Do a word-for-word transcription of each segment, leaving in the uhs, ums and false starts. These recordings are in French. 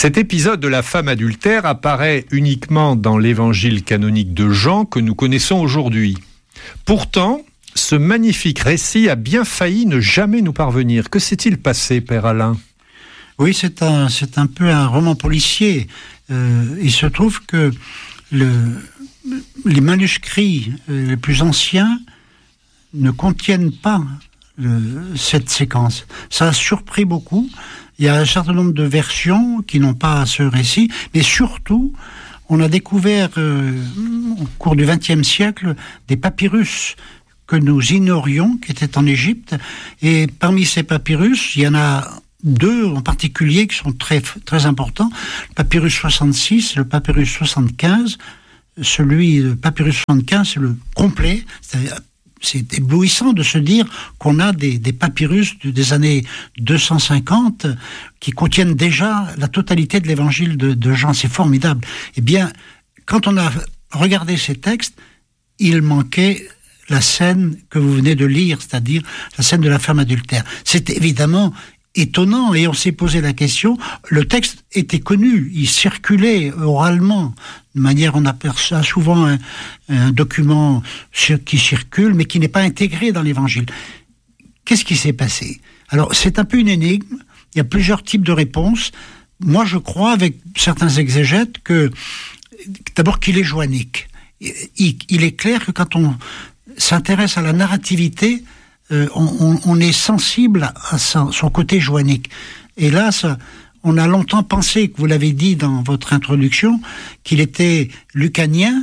Cet épisode de la femme adultère apparaît uniquement dans l'évangile canonique de Jean que nous connaissons aujourd'hui. Pourtant, ce magnifique récit a bien failli ne jamais nous parvenir. Que s'est-il passé, Père Alain ? Oui, c'est un, c'est un peu un roman policier. Euh, il se trouve que le, les manuscrits les plus anciens ne contiennent pas le, cette séquence. Ça a surpris beaucoup. Il y a un certain nombre de versions qui n'ont pas ce récit, mais surtout, on a découvert euh, au cours du vingtième siècle des papyrus que nous ignorions, qui étaient en Égypte, et parmi ces papyrus, il y en a deux en particulier qui sont très, très importants, le papyrus soixante-six et le papyrus soixante-quinze. Celui, le papyrus soixante-quinze, c'est le complet, c'est-à-dire c'est éblouissant de se dire qu'on a des, des papyrus des années deux cent cinquante qui contiennent déjà la totalité de l'évangile de, de Jean. C'est formidable. Eh bien, quand on a regardé ces textes, il manquait la scène que vous venez de lire, c'est-à-dire la scène de la femme adultère. C'est évidemment étonnant et on s'est posé la question. Le texte était connu, il circulait oralement. De manière, on aperçoit souvent un, un document qui circule, mais qui n'est pas intégré dans l'Évangile. Qu'est-ce qui s'est passé ? Alors, c'est un peu une énigme. Il y a plusieurs types de réponses. Moi, je crois, avec certains exégètes, que d'abord qu'il est joannique. Il, il est clair que quand on s'intéresse à la narrativité, euh, on, on est sensible à son, son côté joannique. Et là, ça... On a longtemps pensé, que vous l'avez dit dans votre introduction, qu'il était lucanien,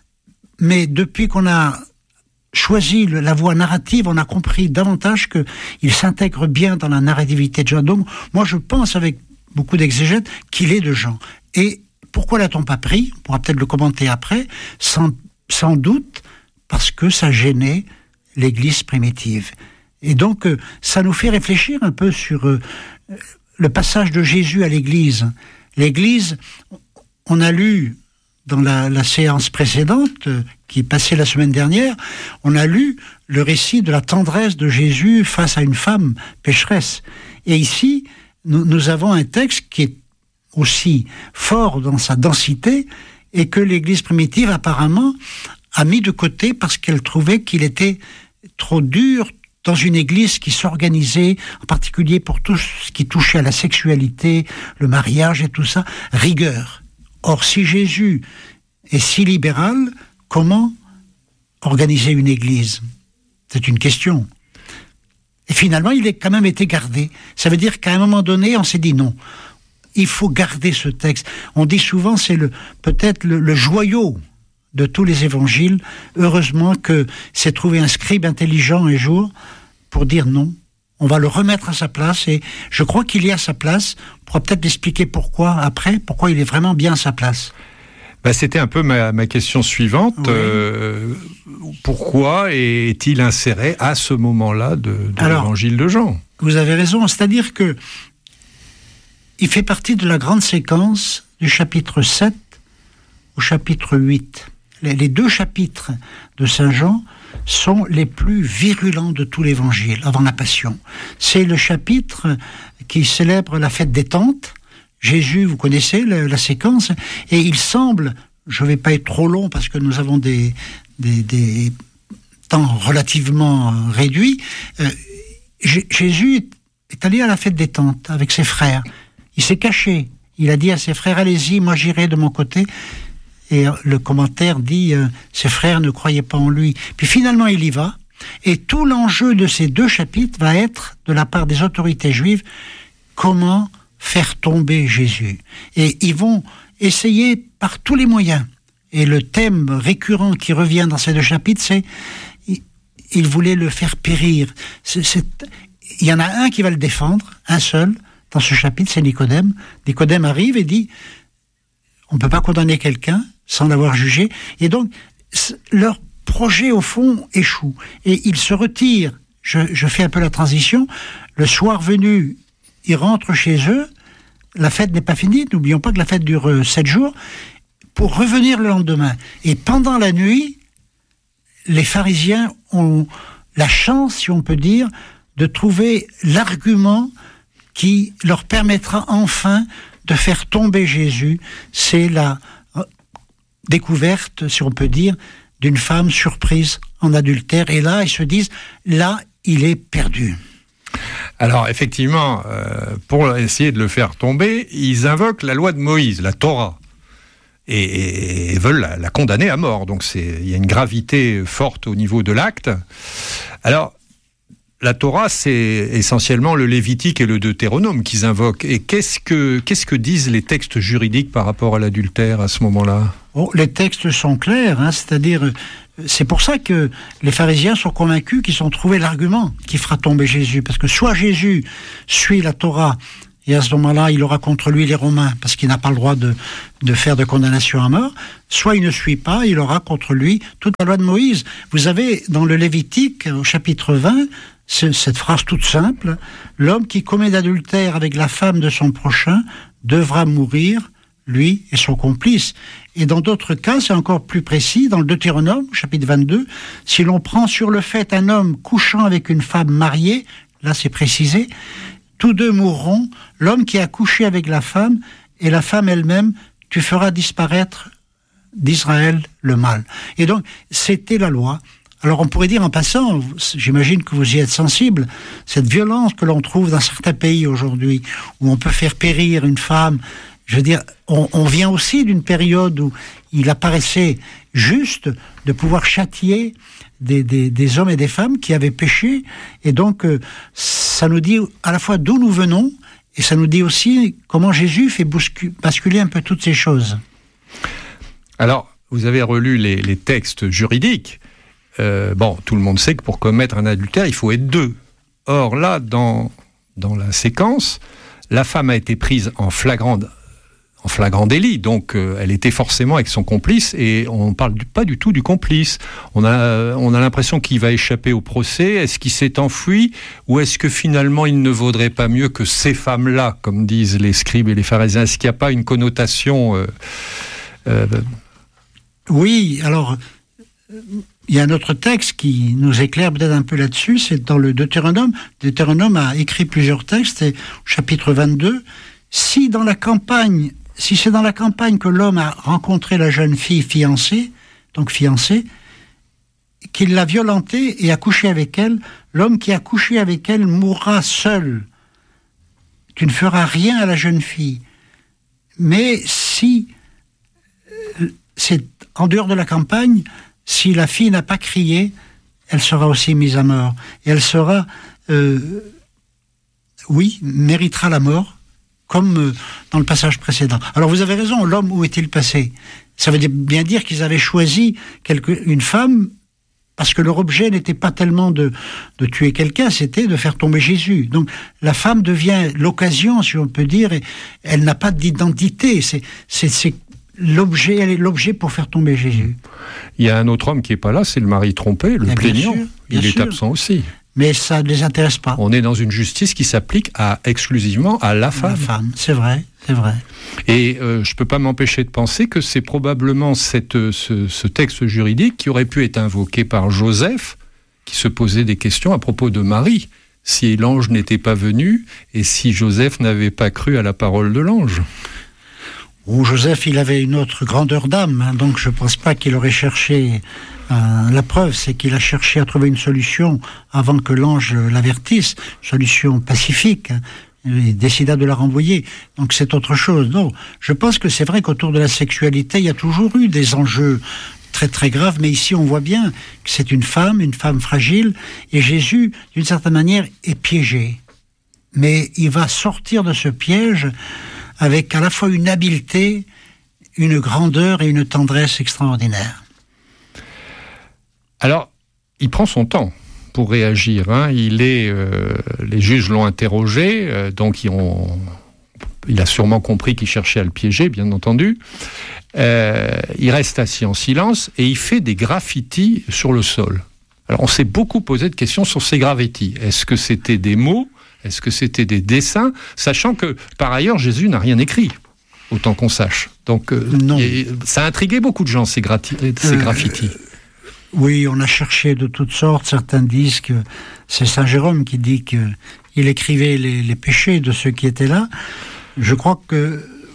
mais depuis qu'on a choisi la voie narrative, on a compris davantage qu'il s'intègre bien dans la narrativité de Jean. Donc, moi, je pense, avec beaucoup d'exégètes, qu'il est de Jean. Et pourquoi l'a-t-on pas pris ? On pourra peut-être le commenter après, sans, sans doute parce que ça gênait l'Église primitive. Et donc, ça nous fait réfléchir un peu sur... Euh, le passage de Jésus à l'Église. L'Église, on a lu dans la, la séance précédente, euh, qui est passée la semaine dernière, on a lu le récit de la tendresse de Jésus face à une femme pécheresse. Et ici, nous, nous avons un texte qui est aussi fort dans sa densité et que l'Église primitive, apparemment, a mis de côté parce qu'elle trouvait qu'il était trop dur, dans une église qui s'organisait, en particulier pour tout ce qui touchait à la sexualité, le mariage et tout ça, rigueur. Or, si Jésus est si libéral, comment organiser une église ? C'est une question. Et finalement, il a quand même été gardé. Ça veut dire qu'à un moment donné, on s'est dit non, il faut garder ce texte. On dit souvent, c'est le, peut-être le, le joyau de tous les évangiles. Heureusement que s'est trouvé un scribe intelligent un jour pour dire non, on va le remettre à sa place, et je crois qu'il est à sa place. On pourra peut-être expliquer pourquoi après, pourquoi il est vraiment bien à sa place. Bah, c'était un peu ma, ma question suivante. Oui. Euh, pourquoi est-il inséré à ce moment-là de, de Alors, l'évangile de Jean ? Vous avez raison, c'est-à-dire que il fait partie de la grande séquence du chapitre sept au chapitre huit. Les, les deux chapitres de Saint Jean sont les plus virulents de tout l'évangile, avant la Passion. C'est le chapitre qui célèbre la fête des tentes. Jésus, vous connaissez la, la séquence, et il semble, je ne vais pas être trop long parce que nous avons des, des, des temps relativement réduits, euh, J- Jésus est allé à la fête des tentes avec ses frères. Il s'est caché. Il a dit à ses frères, allez-y, moi j'irai de mon côté. Et le commentaire dit, euh, ses frères ne croyaient pas en lui. Puis finalement, il y va. Et tout l'enjeu de ces deux chapitres va être, de la part des autorités juives, comment faire tomber Jésus. Et ils vont essayer par tous les moyens. Et le thème récurrent qui revient dans ces deux chapitres, c'est ils voulaient le faire périr. C'est, c'est... Il y en a un qui va le défendre, un seul, dans ce chapitre, c'est Nicodème. Nicodème arrive et dit, on ne peut pas condamner quelqu'un sans l'avoir jugé. Et donc, leur projet, au fond, échoue. Et ils se retirent. Je, je fais un peu la transition. Le soir venu, ils rentrent chez eux. La fête n'est pas finie. N'oublions pas que la fête dure euh, sept jours. Pour revenir le lendemain. Et pendant la nuit, les pharisiens ont la chance, si on peut dire, de trouver l'argument qui leur permettra enfin de faire tomber Jésus, c'est la découverte, si on peut dire, d'une femme surprise en adultère. Et là, ils se disent, là, il est perdu. Alors, effectivement, euh, pour essayer de le faire tomber, ils invoquent la loi de Moïse, la Torah, et, et, et veulent la, la condamner à mort. Donc, c'est, il y a une gravité forte au niveau de l'acte. Alors, la Torah, c'est essentiellement le Lévitique et le Deutéronome qu'ils invoquent. Et qu'est-ce que, qu'est-ce que disent les textes juridiques par rapport à l'adultère à ce moment-là ? Oh, les textes sont clairs, hein, c'est-à-dire, c'est pour ça que les pharisiens sont convaincus qu'ils ont trouvé l'argument qui fera tomber Jésus. Parce que soit Jésus suit la Torah, et à ce moment-là, il aura contre lui les Romains, parce qu'il n'a pas le droit de, de faire de condamnation à mort, soit il ne suit pas, il aura contre lui toute la loi de Moïse. Vous avez dans le Lévitique, au chapitre vingt, cette phrase toute simple, « L'homme qui commet d'adultère avec la femme de son prochain devra mourir, lui et son complice. » Et dans d'autres cas, c'est encore plus précis, dans le Deutéronome, chapitre vingt-deux, « Si l'on prend sur le fait un homme couchant avec une femme mariée, là c'est précisé, tous deux mourront, l'homme qui a couché avec la femme et la femme elle-même, tu feras disparaître d'Israël le mal. » Et donc, c'était la loi. Alors on pourrait dire en passant, j'imagine que vous y êtes sensible, cette violence que l'on trouve dans certains pays aujourd'hui, où on peut faire périr une femme, je veux dire, on, on vient aussi d'une période où il apparaissait juste de pouvoir châtier des, des, des hommes et des femmes qui avaient péché, et donc euh, ça nous dit à la fois d'où nous venons, et ça nous dit aussi comment Jésus fait bouscu- basculer un peu toutes ces choses. Alors, vous avez relu les, les textes juridiques. Euh, bon, tout le monde sait que pour commettre un adultère, il faut être deux. Or, là, dans, dans la séquence, la femme a été prise en flagrant, en flagrant délit, donc euh, elle était forcément avec son complice, et on ne parle du, pas du tout du complice. On a, on a l'impression qu'il va échapper au procès. Est-ce qu'il s'est enfui, ou est-ce que finalement il ne vaudrait pas mieux que ces femmes-là, comme disent les scribes et les pharisiens, est-ce qu'il n'y a pas une connotation euh, euh, Oui, alors... Il y a un autre texte qui nous éclaire peut-être un peu là-dessus, c'est dans le Deutéronome. Deutéronome a écrit plusieurs textes, et au chapitre vingt-deux, si dans la campagne, si c'est dans la campagne que l'homme a rencontré la jeune fille fiancée, donc fiancée, qu'il l'a violentée et a couché avec elle, l'homme qui a couché avec elle mourra seul. Tu ne feras rien à la jeune fille. Mais si c'est en dehors de la campagne, si la fille n'a pas crié, elle sera aussi mise à mort. Et elle sera, euh, oui, méritera la mort, comme euh, dans le passage précédent. Alors vous avez raison, l'homme, où est-il passé ? Ça veut bien dire qu'ils avaient choisi quelque, une femme, parce que leur objet n'était pas tellement de, de tuer quelqu'un, c'était de faire tomber Jésus. Donc la femme devient l'occasion, si on peut dire, et elle n'a pas d'identité. C'est... c'est, c'est L'objet, elle est l'objet pour faire tomber Jésus. Il y a un autre homme qui n'est pas là, c'est le mari trompé, le bien plaignant. Bien sûr, bien Il sûr. est absent aussi. Mais ça ne les intéresse pas. On est dans une justice qui s'applique à, exclusivement à la femme. La femme, c'est vrai, c'est vrai. Et euh, je ne peux pas m'empêcher de penser que c'est probablement cette, ce, ce texte juridique qui aurait pu être invoqué par Joseph, qui se posait des questions à propos de Marie, si l'ange n'était pas venu et si Joseph n'avait pas cru à la parole de l'ange. Ou Joseph, il avait une autre grandeur d'âme, hein, donc je ne pense pas qu'il aurait cherché... Euh, la preuve, c'est qu'il a cherché à trouver une solution avant que l'ange l'avertisse, solution pacifique, hein, il décida de la renvoyer. Donc c'est autre chose. Non, je pense que c'est vrai qu'autour de la sexualité, il y a toujours eu des enjeux très très graves, mais ici on voit bien que c'est une femme, une femme fragile, et Jésus, d'une certaine manière, est piégé. Mais il va sortir de ce piège avec à la fois une habileté, une grandeur et une tendresse extraordinaires. Alors, il prend son temps pour réagir. Hein. Il est, euh, les juges l'ont interrogé, euh, donc ils ont, il a sûrement compris qu'il cherchait à le piéger, bien entendu. Euh, il reste assis en silence et il fait des graffitis sur le sol. Alors, on s'est beaucoup posé de questions sur ces graffitis. Est-ce que c'était des mots ? Est-ce que c'était des dessins ? Sachant que, par ailleurs, Jésus n'a rien écrit, autant qu'on sache. Donc, euh, non. ça a intrigué beaucoup de gens, ces, grati- ces euh, graffitis. Oui, on a cherché de toutes sortes. Certains disent que c'est Saint Jérôme qui dit qu'il écrivait les, les péchés de ceux qui étaient là. Je crois que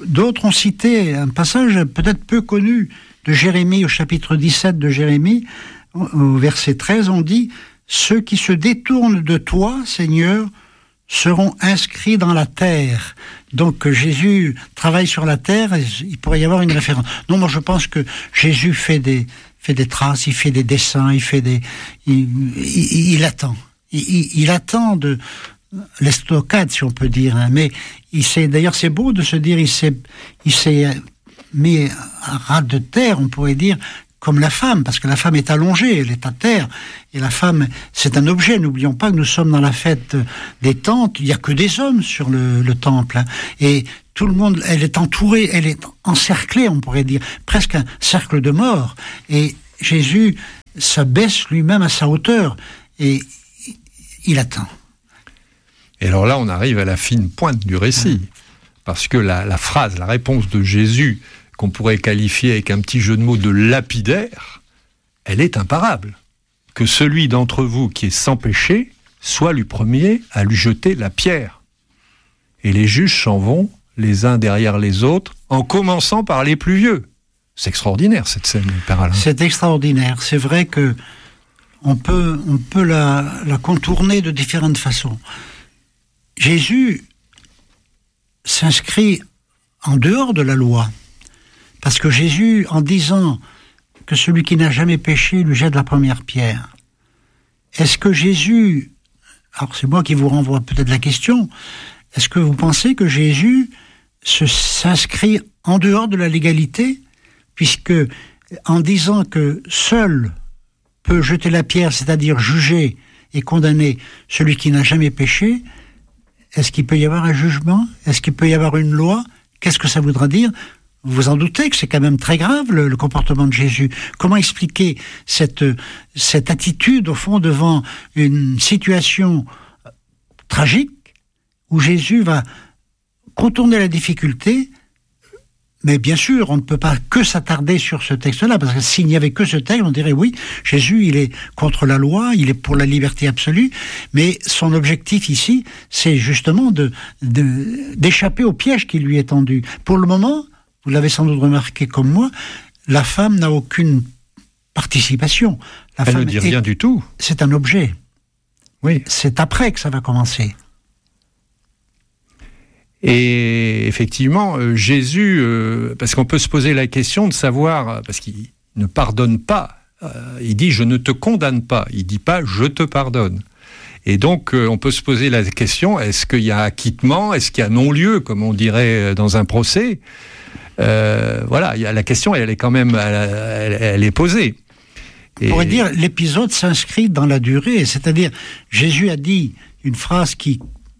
d'autres ont cité un passage peut-être peu connu de Jérémie, au chapitre dix-sept de Jérémie, au verset treize, on dit « Ceux qui se détournent de toi, Seigneur, seront inscrits dans la terre. » Donc Jésus travaille sur la terre, et il pourrait y avoir une référence. Non, moi je pense que Jésus fait des, fait des traces, il fait des dessins, il fait des... Il, il, il attend. Il, il, il attend de... l'estocade, si on peut dire. Hein. Mais il s'est, d'ailleurs c'est beau de se dire, il s'est, il s'est mis à ras de terre, on pourrait dire, comme la femme, parce que la femme est allongée, elle est à terre, et la femme, c'est un objet. N'oublions pas que nous sommes dans la fête des tentes, il n'y a que des hommes sur le, le temple, hein. Et tout le monde, elle est entourée, elle est encerclée, on pourrait dire, presque un cercle de mort. Et Jésus s'abaisse lui-même à sa hauteur, et il attend. Et alors là, on arrive à la fine pointe du récit, parce que la, la phrase, la réponse de Jésus, qu'on pourrait qualifier avec un petit jeu de mots de lapidaire, elle est imparable. Que celui d'entre vous qui est sans péché soit le premier à lui jeter la pierre. Et les juges s'en vont, les uns derrière les autres, en commençant par les plus vieux. C'est extraordinaire, cette scène, Père Alain. C'est extraordinaire. C'est vrai que on peut, on peut la, la contourner de différentes façons. Jésus s'inscrit en dehors de la loi. Parce que Jésus, en disant que celui qui n'a jamais péché lui jette la première pierre, est-ce que Jésus, alors c'est moi qui vous renvoie peut-être la question, est-ce que vous pensez que Jésus se, s'inscrit en dehors de la légalité, puisque en disant que seul peut jeter la pierre, c'est-à-dire juger et condamner celui qui n'a jamais péché, est-ce qu'il peut y avoir un jugement? Est-ce qu'il peut y avoir une loi? Qu'est-ce que ça voudra dire? Vous vous en doutez que c'est quand même très grave, le, le comportement de Jésus. Comment expliquer cette, cette attitude, au fond, devant une situation tragique, où Jésus va contourner la difficulté? Mais bien sûr, on ne peut pas que s'attarder sur ce texte-là, parce que s'il n'y avait que ce texte, on dirait oui, Jésus, il est contre la loi, il est pour la liberté absolue, mais son objectif ici, c'est justement de, de, d'échapper au piège qui lui est tendu. Pour le moment, vous l'avez sans doute remarqué comme moi, la femme n'a aucune participation. La Elle femme ne dit est, rien du tout. C'est un objet. Oui. C'est après que ça va commencer. Et effectivement, euh, Jésus, euh, parce qu'on peut se poser la question de savoir, parce qu'il ne pardonne pas, euh, il dit « je ne te condamne pas », il ne dit pas « je te pardonne ». Et donc, euh, on peut se poser la question, est-ce qu'il y a acquittement, est-ce qu'il y a non-lieu, comme on dirait dans un procès? euh, Voilà, il y a, la question, elle est quand même, elle, elle, elle est posée. On pourrait dire, l'épisode s'inscrit dans la durée, c'est-à-dire, Jésus a dit une phrase qui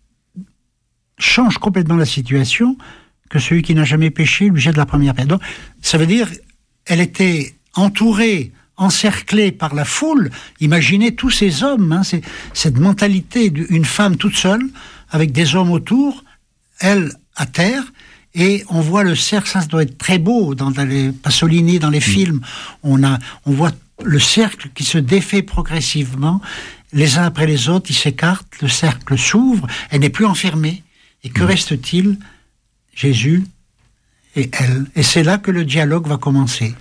change complètement la situation, que celui qui n'a jamais péché lui jette la première pierre. Donc, ça veut dire, elle était entourée, encerclée par la foule. Imaginez tous ces hommes, hein, c'est, cette mentalité d'une femme toute seule, avec des hommes autour, elle à terre, et on voit le cercle, ça, ça doit être très beau, dans, dans les Pasolini, dans les mmh. films, on, a, on voit le cercle qui se défait progressivement, les uns après les autres, ils s'écartent, le cercle s'ouvre, elle n'est plus enfermée. Et que mmh. reste-t-il? Jésus et elle. Et c'est là que le dialogue va commencer.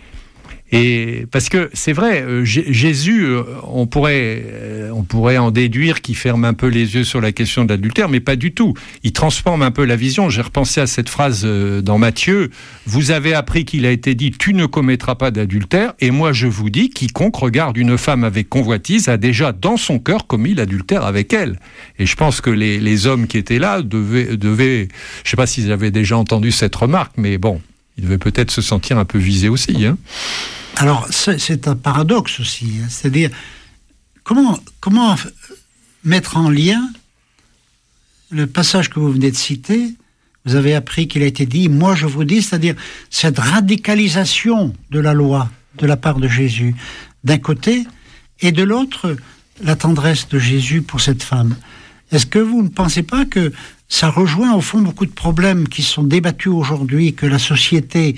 Et parce que c'est vrai, euh, J- Jésus, euh, on pourrait, euh, on pourrait en déduire qu'il ferme un peu les yeux sur la question de l'adultère, mais pas du tout. Il transforme un peu la vision. J'ai repensé à cette phrase euh, dans Matthieu. Vous avez appris qu'il a été dit, tu ne commettras pas d'adultère. Et moi, je vous dis, quiconque regarde une femme avec convoitise a déjà dans son cœur commis l'adultère avec elle. Et je pense que les, les hommes qui étaient là devaient, devaient, je sais pas s'ils avaient déjà entendu cette remarque, mais bon, ils devaient peut-être se sentir un peu visés aussi, hein. Alors, c'est, c'est un paradoxe aussi, hein, c'est-à-dire, comment, comment mettre en lien le passage que vous venez de citer? Vous avez appris qu'il a été dit, moi je vous dis, c'est-à-dire cette radicalisation de la loi de la part de Jésus, d'un côté, et de l'autre, la tendresse de Jésus pour cette femme. Est-ce que vous ne pensez pas que ça rejoint au fond beaucoup de problèmes qui sont débattus aujourd'hui, que la société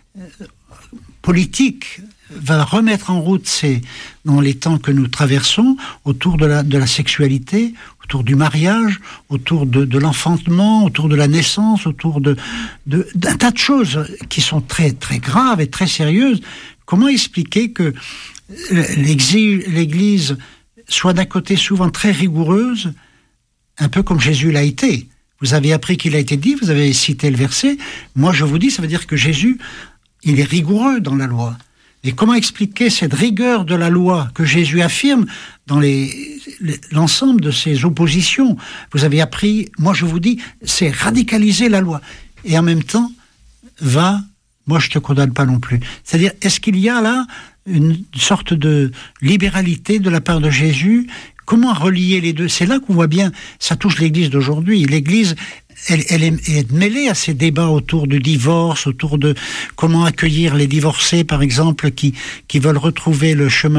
politique va remettre en route ces, dans les temps que nous traversons, autour de la, de la sexualité, autour du mariage, autour de, de l'enfantement, autour de la naissance, autour de, de, d'un tas de choses qui sont très, très graves et très sérieuses. Comment expliquer que l'Église soit d'un côté souvent très rigoureuse, un peu comme Jésus l'a été? Vous avez appris qu'il a été dit, vous avez cité le verset. Moi, je vous dis, ça veut dire que Jésus, il est rigoureux dans la loi. Et comment expliquer cette rigueur de la loi que Jésus affirme dans les, les, l'ensemble de ses oppositions? Vous avez appris, moi je vous dis, c'est radicaliser la loi. Et en même temps, va, moi je te condamne pas non plus. C'est-à-dire, est-ce qu'il y a là une sorte de libéralité de la part de Jésus? Comment relier les deux? C'est là qu'on voit bien, ça touche l'Église d'aujourd'hui. L'Église, elle, elle est, est mêlée à ces débats autour du divorce, autour de comment accueillir les divorcés, par exemple, qui, qui veulent retrouver le chemin